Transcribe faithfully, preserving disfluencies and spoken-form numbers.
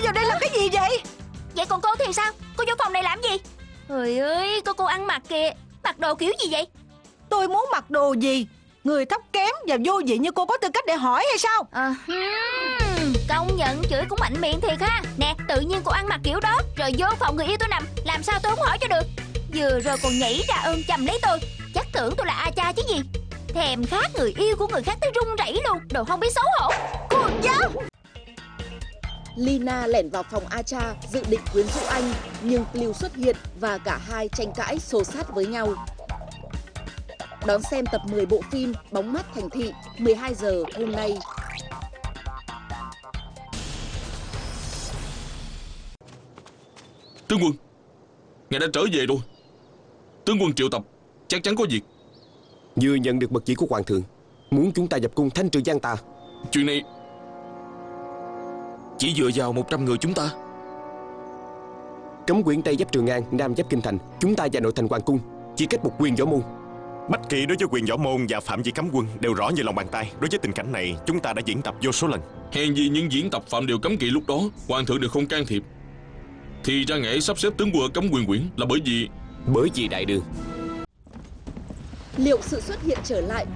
vào đây làm cái gì vậy? Vậy còn cô thì sao? Cô vô phòng này làm gì? Trời ơi, cô cô ăn mặc kìa. Mặc đồ kiểu gì vậy? Tôi muốn mặc đồ gì? Người thấp kém và vô vị như cô có tư cách để hỏi hay sao? À, hmm, công nhận chửi cũng mạnh miệng thiệt ha. Nè, tự nhiên cô ăn mặc kiểu đó rồi vô phòng người yêu tôi nằm, làm sao tôi không hỏi cho được? Vừa rồi còn nhảy ra ôm chầm lấy tôi, chắc tưởng tôi là A Cha chứ gì. Thèm khát người yêu của người khác tới run rẩy luôn. Đồ không biết xấu hổ. Cô giáo. Lina lẻn vào phòng Acha dự định quyến rũ anh, nhưng Blue xuất hiện và cả hai tranh cãi xô xát với nhau. Đón xem tập mười bộ phim Bóng mắt thành thị mười hai giờ hôm nay. Tướng quân, ngài đã trở về rồi. Tướng quân triệu tập, chắc chắn có việc. Vừa nhận được mật chỉ của hoàng thượng, muốn chúng ta dập cung thanh trừ gian tà. Chuyện này chỉ dựa vào một trăm người chúng ta. Cấm quyển Tây giáp Trường An, Nam giáp Kinh Thành, chúng ta và nội thành hoàng cung chỉ cách một quyền võ môn. Bách Kỳ đối với quyền võ môn và phạm vi cấm quân đều rõ như lòng bàn tay. Đối với tình cảnh này, chúng ta đã diễn tập vô số lần. Hèn gì những diễn tập phạm điều cấm kỵ lúc đó hoàng thượng đều không can thiệp. Thì ra ngài sắp xếp tướng quân ở cấm quyền quyển là bởi vì Bởi vì đại đường. Liệu sự xuất hiện trở lại